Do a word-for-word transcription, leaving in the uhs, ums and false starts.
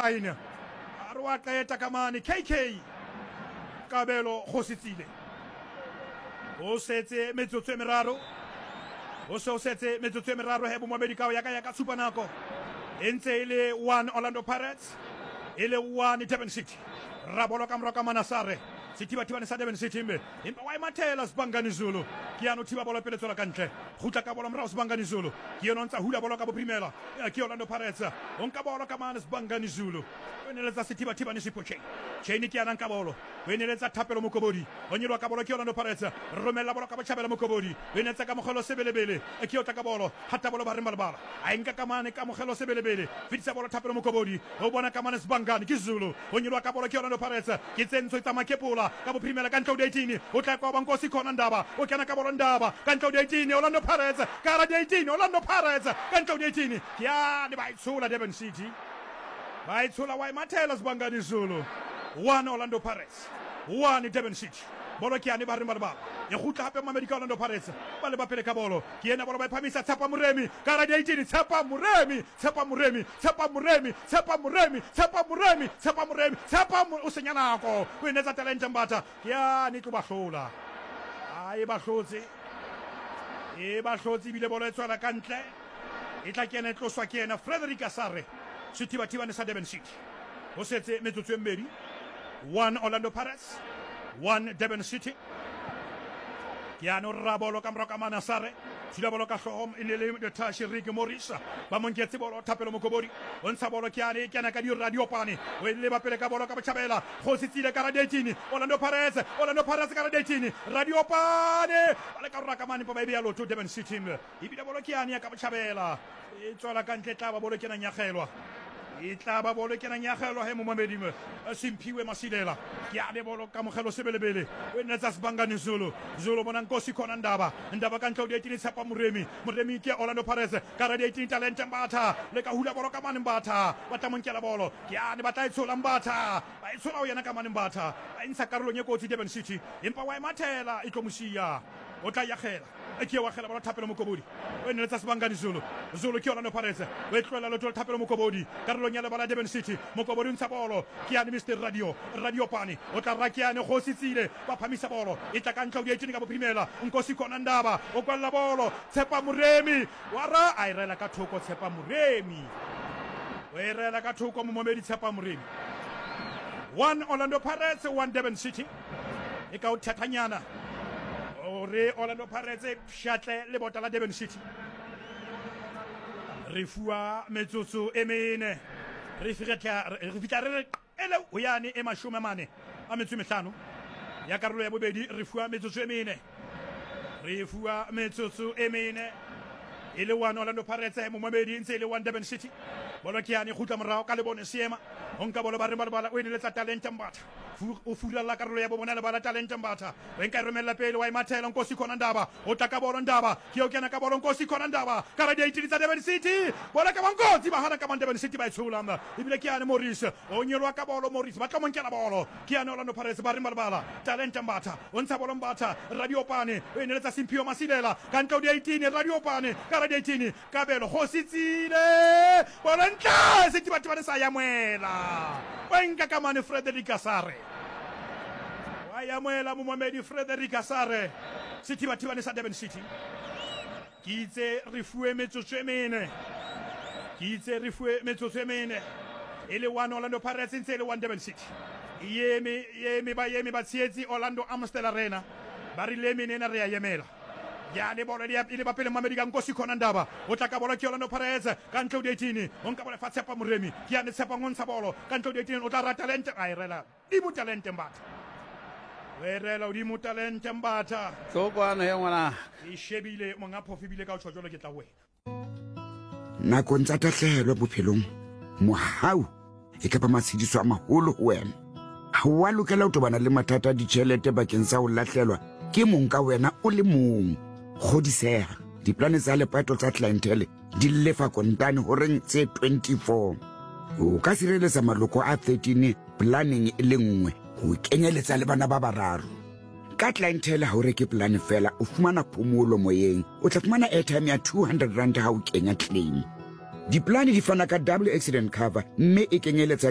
line a re wa qeta ka mane K K Kabelo Khositsile o setse metsotso e meraro o se o setse metsotso e meraro he bo Mohamedi Kao ya ka ya ka supa nako entse ile one Orlando Pirates ile one Durban City rabolo ka mroka Manasare Sitiba tiba sa Durban City mbe impa wa imathela Sibangani Zulu ke yana thiba bolo pele tsela kantle khutla ka bolo mrao Sibangani Zulu ke yona ntsa hula bolo ka bo primela ke Orlando Pirates on ka bolo ka mana Sibangani Zulu weneletsa Sitiba tiba ni sipoche cheni ke yana ka bolo weneletsa Thapelo Mokobodi onyelwa ka bolo ke Orlando Pirates romela bolo ka Bachabela Mokobodi wenetsa ka mogelo sebelebele ke yota ka bolo hatta bolo ba rimbalbala a enka ka mane ka mogelo sebelebele fitsa bolo Thapelo Mokobodi o bona ka mana Sibangani ke Zulu onyelwa ka bolo ke Orlando Pirates ke tsentso tsa makepola ka bo primela ka ntlo eighteen o tla kwa bankosi khona Ndaba o kana ka bolo Ndaba ka ntlo eighteen Orlando Pirates ka ra eighteen Orlando Pirates ka ntlo eighteen ya ni ba itsula Durban City ba itsula wa imathela Sibangani Zulu one Orlando Pirates one Durban City bolo ke yani ba rimba ba e khutla hape Mohamedi Kao Orlando Pirates ba le ba pele ka bolo ke yena bolo ba iphamisa Tshepa Muremi ka ra eighteen Tshepa Muremi Tshepa Muremi Tshepa Muremi Tshepa Muremi Tshepa Muremi Tshepa Muremi Tshepa o senya nako o inetsa talent mbata ya ni tlo ba hlola ai ba hlotse e ba hlotse bile bolo e tswela ka ntle e tla kena tloswa ke yena Frederick Asare Sitiba tiba ne sa Durban City o setse metsotso e mmedi one Orlando Pirates one Durban City Kiano Rabolo Kamroka Manasare Silabolo Kashom in the Tashi Rick Morisa Bamonketi Bolo Thapelo Mokobodi on Sabolo Kiani Kanakadi Radio Pani when Liverpool Cabolo Cabachabela Jositi Caradetini Orlando Pirates Orlando Pirates Caradetini Radio Pani Alakaramani Pabialo to Durban City Ibida Bolokiani Cabachabela it's all a country Bolokina Yahelwa Itaba bolo ke na nyagelo he mo Mohamedi me simpiwe masilela ke a le bolo ka mogelo sebelebele we nna tsa Sibangani Zulu Zulu bona nkosi khona Ndaba Ndaba ka ntlo eighteen Tshepa Muremi Muremi ke Orlando Pirates ka ra eighteen talent mbatha le ka hula bolo ka mane mbatha ba tla monkela bolo ke a ne ba tla itsola mbatha ba itsola o yena ka mane mbatha ba intsha karolo nye kotsi Durban City empa wa imathela itlomusia o tla yagela ke wa khela bolo Thapelo Mokobodi we nna tsa Sibangani Zulu Zulu ke Orlando Pirates we tlola lo tlo Thapelo Mokobodi karolo nya le bala Durban City Mokobodi ntsa bolo ke ya Mister Radio Radio Pani o tla rakiane go sitsile ba phamisa bolo e tla ka ntlo eighteen ka bo primela nkosi khona Ndaba o kwalla bolo Tshepa Muremi wara a irela ka thoko Tshepa Muremi o irela ka thoko mo Mohamedi Tshepa Muremi one Orlando Pirates one Durban City e ka o thatanyana ore Orlando Pirates shatle le bota la Durban City re fua metsotso e mene re fitla re fitla re ele o yani e mashome mane a metso mehlano ya karolo ya bobedi re fua metsotso e mene re fua metsotso e mene ile one Orlando Pirates mo Mohamedi ntse ile one Durban City bolo ke yani khutla morao ka le bone seema onka bolo ba re bala o ile tsa talent mbatha o fula la karolo ya bo bona le bala talent mbatha o nka romela pele wa imathela nkosi khona Ndaba o tla ka bolo Ndaba ke o kena ka bolo nkosi khona Ndaba ka ra eighteen tsa Durban City bola ka bankosi ba hana ka man Durban City ba itshulama ibile ke yani Morris o nyelwa ka bolo Morris ba tla monkela bolo ke yani Orlando Pirates ba re bala talent mbatha o ntsa bolo mbatha Radio Pane o ne letsa Simpio Masilela ka ntlo eighteen Radio Pane ka ra eighteen Kabelo Khositsile bola ntla Sitiba tiba ne sa yamwela wenka ka mane Frederick Asare ayamwela mo Mohamedi Frederick Asare Sitiba tiba ne sa Durban City kitse re fue metsotso e mene kitse re fue metsotso e mene ele one Orlando Pirates ntse ele one Durban City yemi yemi ba yemi ba tsietsi Orlando Amstel Arena ba rile menena re ya yemela ya le bolo ya ile ba pele Mohamedi ka nkosi khona Ndaba o tla ka bolo ke Orlando Pirates ka ntlo eighteen on ka bolo fa Tshepa Muremi ke ya ne Tshepa ngontsha bolo ka ntlo eighteen o tla ra talent a irela di mo talent mbatha werela o di mo talent mbatha Tsokwana ya ngwana e shebile monga phofibile ka o tshojolo ke tla wena nako ntsa tahlehelo bophelong mohau e ka ba matshidiso a maholo ho wena ha wa lokela o tobana le mathata a ditjhelete bakeng sa ho lahlelwa ke mong ka wena o le mong kgodiseha diplane tsa lepato tsa clientele di lefa kontane ho reng tse twenty-four o ka sireletsa maloko a thirteen planning e le nngwe ho kenyeletsa le bana ba bararo ka clientele ha o reke plan fela o fumana phomolo moyeng o tla fumana airtime ya two hundred rand ha o kenya claim diplane di fana ka double accident cover mme e kenyeletsa